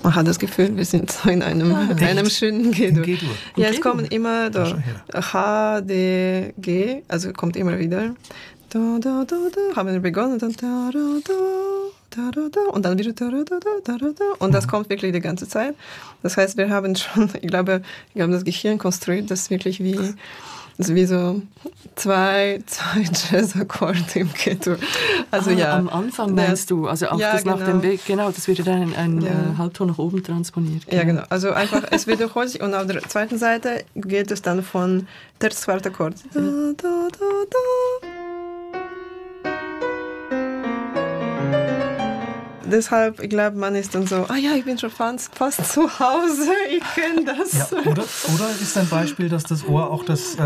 Man hat das Gefühl, wir sind so in einem schönen G-Dur. Ja, es kommen immer H, D, G, also kommt immer wieder. Da, da, da, da, haben wir begonnen, dann da, da, da, da, da, und dann wieder da, da, da, da, da, da, und das kommt wirklich die ganze Zeit. Das heißt, wir haben schon, ich glaube, das Gehirn konstruiert das wirklich wie so zwei Jazz-Akkorde im G-Dur. Also am Anfang meinst du, also auch das nach dem Weg, genau, das wird dann ein Halbton nach oben transponiert. Genau. Ja, genau. Also einfach, es wiederholt sich und auf der zweiten Seite geht es dann von Terz, zweiter Akkord. Da, da, da, da. Deshalb, ich glaube, man ist dann so, ich bin schon fast zu Hause, ich kenne das. Ja, oder ist ein Beispiel, dass das Ohr auch das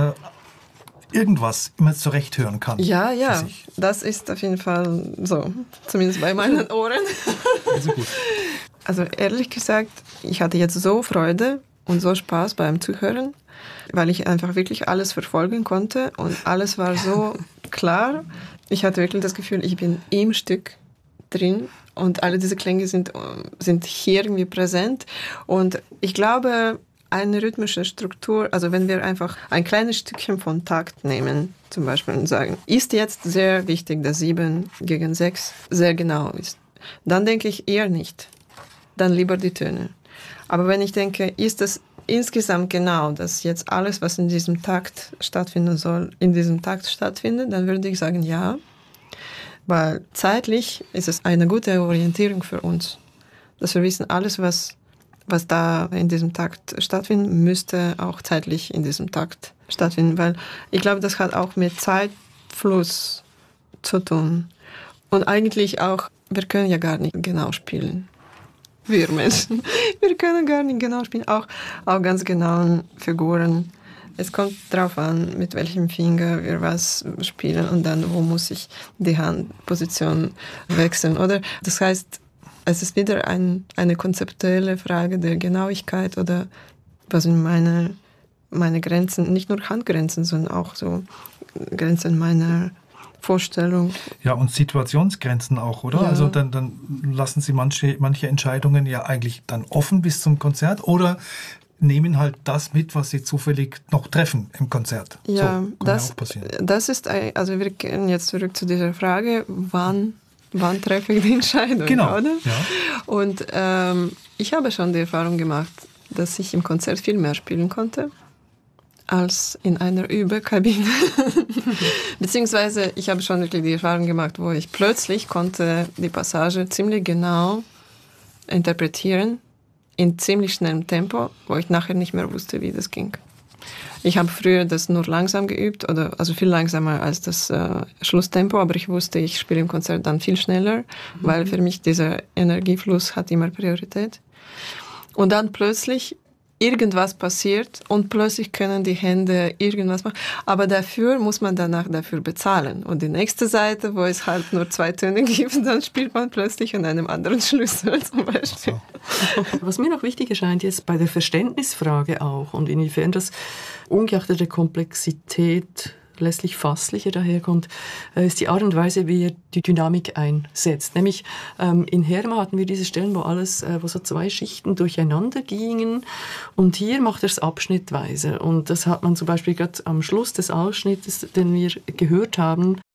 irgendwas immer zurecht hören kann? Ja, das ist auf jeden Fall so, zumindest bei meinen Ohren. Also gut. Also ehrlich gesagt, ich hatte jetzt so Freude und so Spaß beim Zuhören, weil ich einfach wirklich alles verfolgen konnte und alles war so klar. Ich hatte wirklich das Gefühl, ich bin im Stück drin. Und alle diese Klänge sind hier irgendwie präsent. Und ich glaube, eine rhythmische Struktur, also wenn wir einfach ein kleines Stückchen von Takt nehmen, zum Beispiel, und sagen, ist jetzt sehr wichtig, dass 7 gegen 6 sehr genau ist, dann denke ich eher nicht. Dann lieber die Töne. Aber wenn ich denke, ist es insgesamt genau, dass jetzt alles, was in diesem Takt stattfinden soll, in diesem Takt stattfindet, dann würde ich sagen, ja. Weil zeitlich ist es eine gute Orientierung für uns. Dass wir wissen, alles, was da in diesem Takt stattfinden, müsste auch zeitlich in diesem Takt stattfinden. Weil ich glaube, das hat auch mit Zeitfluss zu tun. Und eigentlich auch, wir können ja gar nicht genau spielen. Wir Menschen. Wir können gar nicht genau spielen. Auch ganz genauen Figuren. Es kommt darauf an, mit welchem Finger wir was spielen und dann, wo muss ich die Handposition wechseln. Oder das heißt, es ist wieder eine konzeptuelle Frage der Genauigkeit oder was sind meine Grenzen, nicht nur Handgrenzen, sondern auch so Grenzen meiner Vorstellung. Ja, und Situationsgrenzen auch, oder? Ja. Also dann lassen Sie manche Entscheidungen ja eigentlich dann offen bis zum Konzert oder nehmen halt das mit, was sie zufällig noch treffen im Konzert. Ja, so kann auch passieren. Das ist, also wir gehen jetzt zurück zu dieser Frage, wann treffe ich die Entscheidung, genau, oder? Ja. Und ich habe schon die Erfahrung gemacht, dass ich im Konzert viel mehr spielen konnte als in einer Übekabine. Beziehungsweise ich habe schon wirklich die Erfahrung gemacht, wo ich plötzlich konnte die Passage ziemlich genau interpretieren, in ziemlich schnellem Tempo, wo ich nachher nicht mehr wusste, wie das ging. Ich habe früher das nur langsam geübt, also viel langsamer als das Schlusstempo, aber ich wusste, ich spiele im Konzert dann viel schneller, weil für mich dieser Energiefluss hat immer Priorität. Und dann plötzlich irgendwas passiert und plötzlich können die Hände irgendwas machen. Aber dafür muss man danach dafür bezahlen. Und die nächste Seite, wo es halt nur 2 Töne gibt, dann spielt man plötzlich an einem anderen Schlüssel zum Beispiel. Was mir noch wichtig erscheint jetzt bei der Verständnisfrage auch und inwiefern das ungeachtet der Komplexität letztlich Fassliche daherkommt, ist die Art und Weise, wie er die Dynamik einsetzt. Nämlich in Herma hatten wir diese Stellen, wo so 2 Schichten durcheinander gingen und hier macht er es abschnittweise. Und das hat man zum Beispiel gerade am Schluss des Ausschnittes, den wir gehört haben,